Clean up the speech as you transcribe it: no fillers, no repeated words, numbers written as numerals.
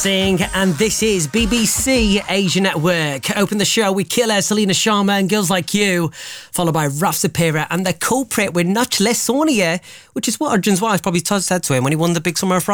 And this is BBC Asia Network. Open the show with Killer, Selena Sharma and Girls Like You, followed by Raf Sapira and The Culprit with Noche Sonia, which is what Arjun's wife probably said to him when he won the Big Summer of Friday.